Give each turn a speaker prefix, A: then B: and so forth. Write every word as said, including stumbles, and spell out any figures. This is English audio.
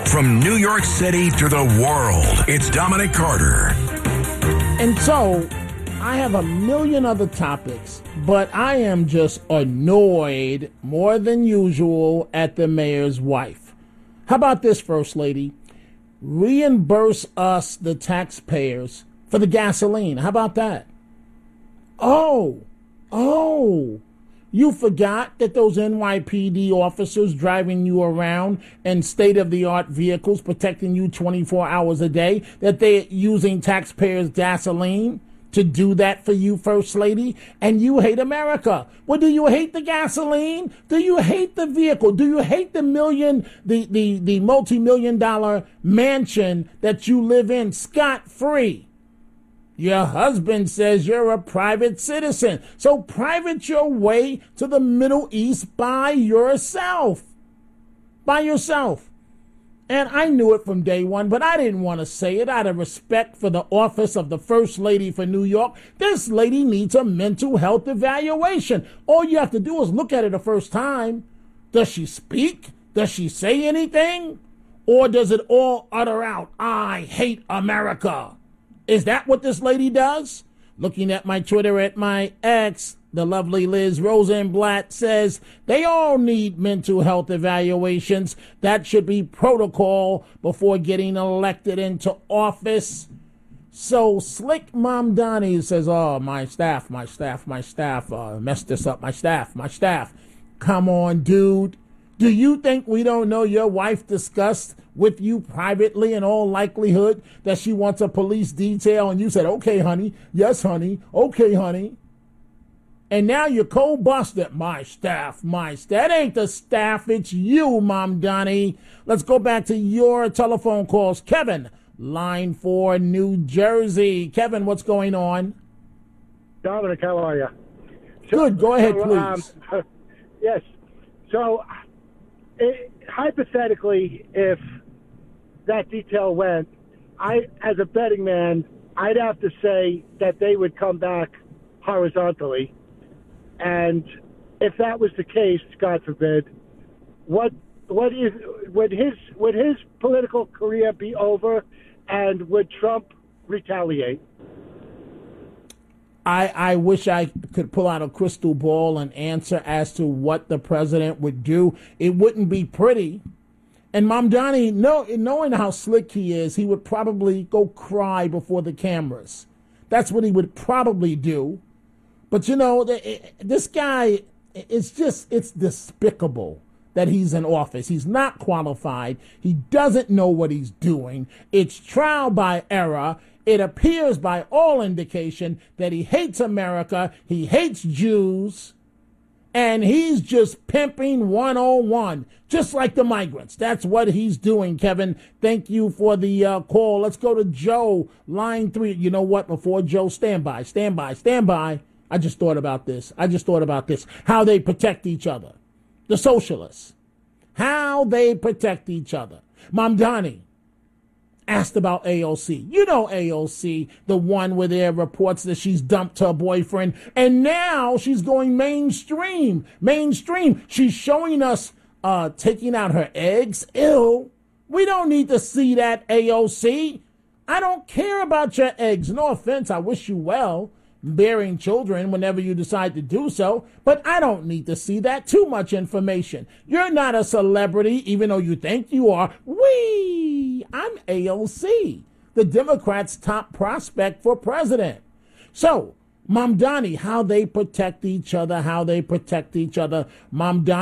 A: From New York City to the world, it's Dominic Carter.
B: And so, I have a million other topics, but I am just annoyed more than usual at the mayor's wife. How about this, First Lady? Reimburse us, the taxpayers, for the gasoline. How about that? Oh, oh, you forgot that those N Y P D officers driving you around in state-of-the-art vehicles, protecting you twenty-four hours a day, that they're using taxpayers' gasoline to do that for you, First Lady, and you hate America. Well, do you hate the gasoline? Do you hate the vehicle? Do you hate the million, the, the, the multi-million dollar mansion that you live in scot-free? Your husband says you're a private citizen, so private your way to the Middle East by yourself. By yourself. And I knew it from day one, but I didn't want to say it out of respect for the office of the First Lady for New York. This lady needs a mental health evaluation. All you have to do is look at her the first time. Does she speak? Does she say anything? Or does it all utter out, I hate America? Is that what this lady does? Looking at my Twitter at my ex, the lovely Liz Rosenblatt says they all need mental health evaluations. That should be protocol before getting elected into office. So Slick Mom Donnie says, oh, my staff, my staff, my staff uh, messed this up. My staff, my staff. Come on, dude. Do you think we don't know your wife discussed with you privately in all likelihood that she wants a police detail and you said, okay, honey, yes, honey, okay, honey. And now you're cold busted. My staff, my staff. That ain't the staff, it's you, Mom Donnie. Let's go back to your telephone calls. Kevin, line four, New Jersey. Kevin, what's going on?
C: Dominic, how are you?
B: So, Good, go ahead,
C: so,
B: please.
C: Um, yes. So, it, hypothetically, if that detail went, I, as a betting man, I'd have to say that they would come back horizontally. And if that was the case, God forbid, what what is would his would his political career be over, and would Trump retaliate?
B: I, I wish I could pull out a crystal ball and answer as to what the president would do. It wouldn't be pretty. And Mom Donnie, know, knowing how slick he is, he would probably go cry before the cameras. That's what he would probably do. But, you know, this guy, it's just, it's despicable that he's in office. He's not qualified. He doesn't know what he's doing. It's trial by error. It appears by all indication that he hates America. He hates Jews. And he's just pimping one oh one, just like the migrants. That's what he's doing, Kevin. Thank you for the uh, call. Let's go to Joe, line three. You know what? Before Joe, stand by, stand by, stand by. I just thought about this. I just thought about this. How they protect each other. The socialists. How they protect each other. Mom Donnie asked about A O C. You know A O C, the one where there are reports that she's dumped her boyfriend, and now she's going mainstream. Mainstream. She's showing us uh, taking out her eggs. Ew. We don't need to see that, A O C. I don't care about your eggs. No offense. I wish you well, bearing children whenever you decide to do so, but I don't need to see that. Too much information. You're not a celebrity, even though you think you are. Wee! I'm A O C, the Democrats' top prospect for president. So, Mom Donnie, how they protect each other, how they protect each other. Mom Donnie.